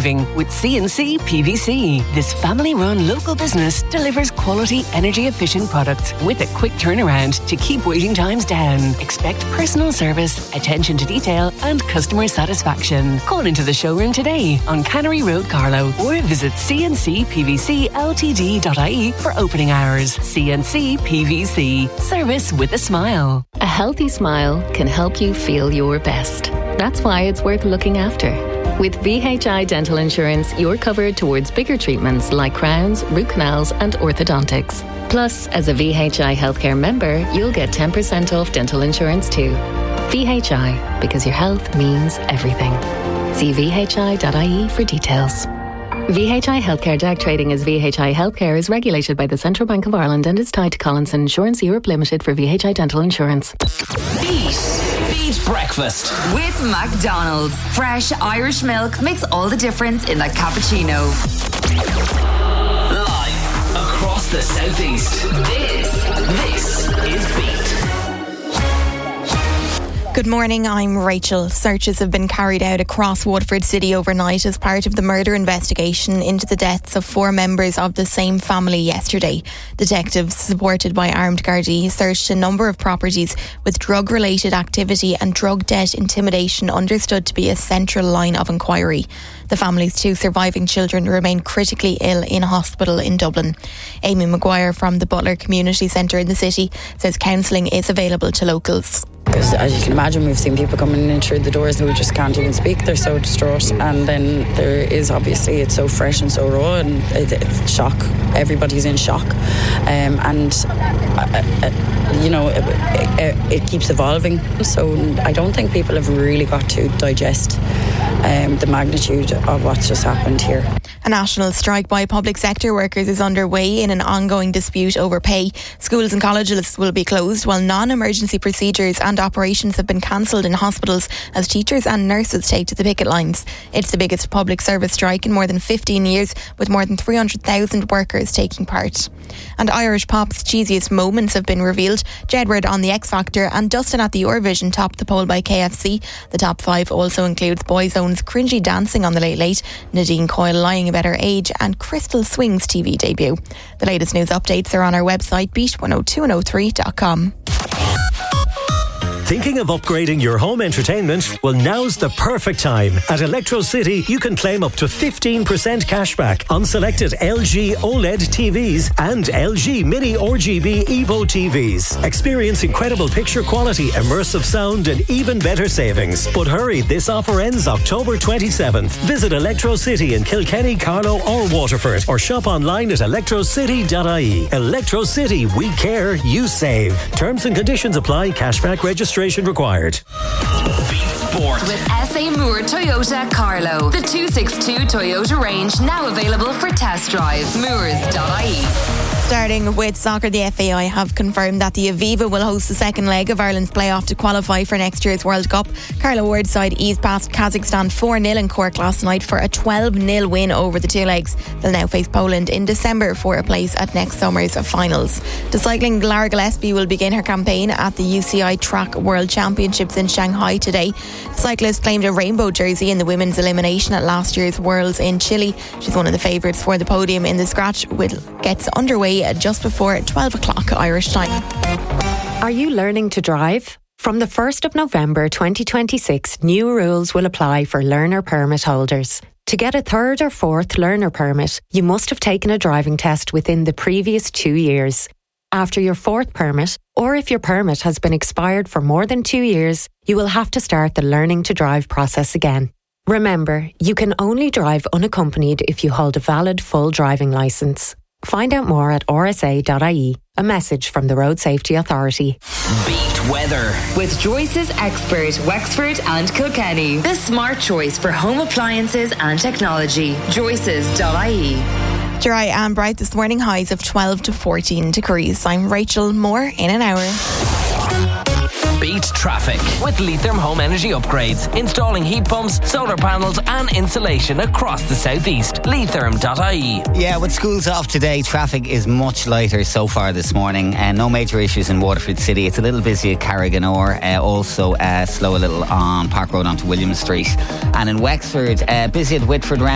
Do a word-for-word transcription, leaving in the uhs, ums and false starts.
saving with C and C P V C. This family-run local business delivers quality, energy-efficient products with a quick turnaround to keep waiting times down. Expect personal service, attention to detail and customer satisfaction. Call into the showroom today on Cannery Road, Carlow, or visit c n c p v c l t d dot i e for opening hours. C and C P V C. Service with a smile. A healthy smile can help you feel your best. That's why it's worth looking after. With V H I Dental Insurance, you're covered towards bigger treatments like crowns, root canals and orthodontics. Plus, as a V H I Healthcare member, you'll get ten percent off dental insurance too. V H I, because your health means everything. See v h i dot i e for details. V H I Healthcare Direct Trading as V H I Healthcare is regulated by the Central Bank of Ireland and is tied to Collinson Insurance Europe Limited for V H I Dental Insurance. Beat. Beat Breakfast. With McDonald's. Fresh Irish milk makes all the difference in that cappuccino. Live across the southeast. This, this is Beat. Good morning, I'm Rachel. Searches have been carried out across Waterford City overnight as part of the murder investigation into the deaths of four members of the same family yesterday. Detectives, supported by armed Gardaí, searched a number of properties with drug-related activity and drug debt intimidation understood to be a central line of inquiry. The family's two surviving children remain critically ill in hospital in Dublin. Amy Maguire from the Butler Community Centre in the city says counselling is available to locals. Because as you can imagine, we've seen people coming in through the doors who just can't even speak. They're so distraught. And then there is, obviously, it's so fresh and so raw, and it, it's shock. Everybody's in shock. Um, and, uh, uh, you know, it, it, it keeps evolving. So I don't think people have really got to digest um, the magnitude of what's just happened here. A national strike by public sector workers is underway in an ongoing dispute over pay. Schools and colleges will be closed while non-emergency procedures and operations have been cancelled in hospitals as teachers and nurses take to the picket lines. It's the biggest public service strike in more than fifteen years, with more than three hundred thousand workers taking part. And Irish pop's cheesiest moments have been revealed. Jedward on the X Factor and Dustin at the Eurovision topped the poll by K F C. The top five also includes Boyzone's Cringy Dancing on the Late Late, Nadine Coyle Lying About Her Age and Crystal Swing's T V debut. The latest news updates are on our website beat one oh two one oh three dot com. Thinking of upgrading your home entertainment? Well, now's the perfect time. At Electro City, you can claim up to fifteen percent cashback on selected L G OLED T Vs and L G Mini R G B Evo T Vs. Experience incredible picture quality, immersive sound and even better savings. But hurry, this offer ends October twenty-seventh. Visit Electro City in Kilkenny, Carlow or Waterford or shop online at electro city dot i e. Electro City, we care, you save. Terms and conditions apply. Cashback registration required. Beat Sport. With S A Moore Toyota Carlow. The two sixty-two Toyota range now available for test drive. moors dot i e. Starting with soccer, the F A I have confirmed that the Aviva will host the second leg of Ireland's playoff to qualify for next year's World Cup. Carlo Ward's side eased past Kazakhstan four nil in Cork last night for a twelve nil win over the two legs. They'll now face Poland in December for a place at next summer's finals. The cycling, Lara Gillespie will begin her campaign at the U C I Track World Championships in Shanghai today. The cyclist claimed a rainbow jersey in the women's elimination at last year's Worlds in Chile. She's one of the favourites for the podium in the scratch, which gets underway just before twelve o'clock Irish time. Are you learning to drive? From the first of November twenty twenty-six, new rules will apply for learner permit holders. To get a third or fourth learner permit, you must have taken a driving test within the previous two years. After your fourth permit, or if your permit has been expired for more than two years, you will have to start the learning to drive process again. Remember, you can only drive unaccompanied if you hold a valid full driving licence. Find out more at r s a dot i e. A message from the Road Safety Authority. Beat weather. With Joyce's Expert, Wexford and Kilkenny. The smart choice for home appliances and technology. joyces dot i e. Dry and bright this morning, highs of twelve to fourteen degrees. I'm Rachel, more in an hour. Beat traffic with Leitherm Home Energy Upgrades. Installing heat pumps, solar panels and insulation across the southeast. Leitherm dot i e. Yeah, with schools off today, traffic is much lighter so far this morning. And uh, no major issues in Waterford City. It's a little busy at Carriganore. Uh, also uh, slow a little on Park Road onto William Street. And in Wexford, uh, busy at Whitford Round.